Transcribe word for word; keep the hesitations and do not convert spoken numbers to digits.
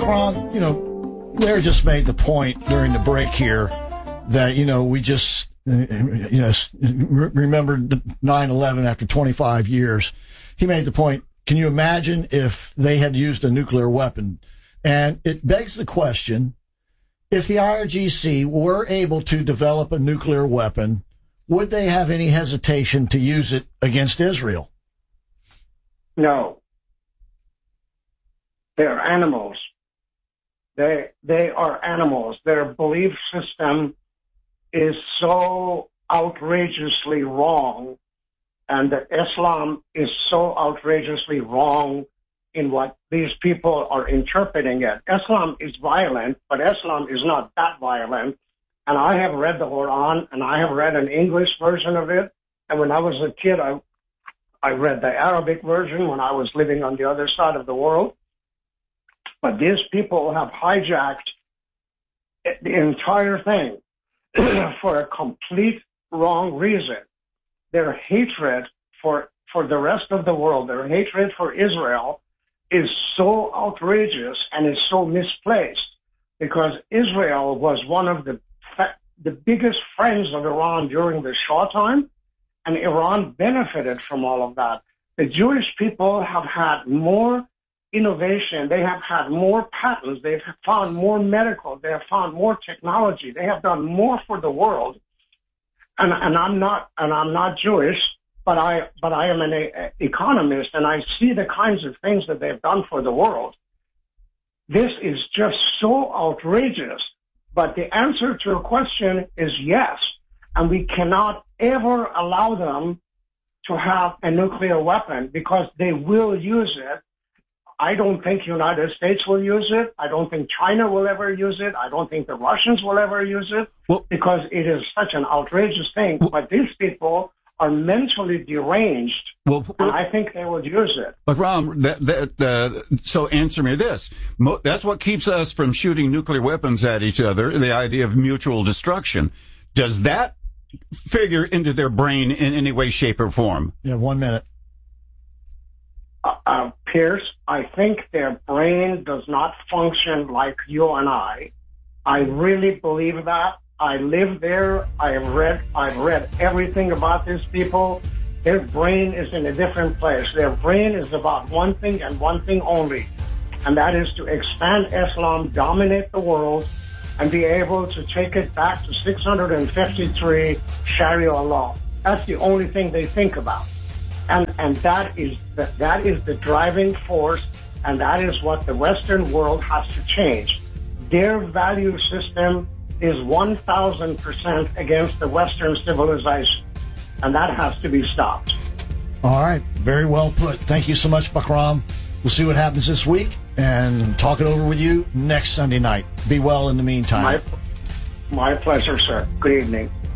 Bahram, you know, Larry just made the point during the break here that, you know, we just, you know, remembered nine eleven after twenty-five years. He made the point, can you imagine if they had used a nuclear weapon? And it begs the question, if the I R G C were able to develop a nuclear weapon, would they have any hesitation to use it against Israel? No. They're animals. They they are animals. Their belief system is so outrageously wrong, and that Islam is so outrageously wrong in what these people are interpreting it. Islam is violent, but Islam is not that violent. And I have read the Quran, and I have read an English version of it. And when I was a kid, I I read the Arabic version when I was living on the other side of the world. But these people have hijacked the entire thing for a complete wrong reason. Their hatred for, for the rest of the world, their hatred for Israel is so outrageous and is so misplaced, because Israel was one of the the biggest friends of Iran during the Shah time, and Iran benefited from all of that. The Jewish people have had more innovation. They have had more patents. They've found more medical. They have found more technology. They have done more for the world. And, and I'm not, and I'm not Jewish, but I, but I am an a, economist, and I see the kinds of things that they've done for the world. This is just so outrageous. But the answer to your question is yes. And we cannot ever allow them to have a nuclear weapon, because they will use it. I don't think the United States will use it. I don't think China will ever use it. I don't think the Russians will ever use it, well, because it is such an outrageous thing. Well, but these people are mentally deranged, well, and I think they would use it. But Ram, that, that, uh, so answer me this. Mo- that's what keeps us from shooting nuclear weapons at each other, the idea of mutual destruction. Does that figure into their brain in any way, shape, or form? Yeah, one minute. Uh, uh, Pierce, I think their brain does not function like you and I. I really believe that. I live there. I have read, I've read everything about these people. Their brain is in a different place. Their brain is about one thing and one thing only, and that is to expand Islam, dominate the world, and be able to take it back to six hundred fifty-three Sharia law. That's the only thing they think about. And, and that is the, that is the driving force, and that is what the Western world has to change. Their value system is one thousand percent against the Western civilization, and that has to be stopped. All right. Very well put. Thank you so much, Bahram. We'll see what happens this week and talk it over with you next Sunday night. Be well in the meantime. My, my pleasure, sir. Good evening.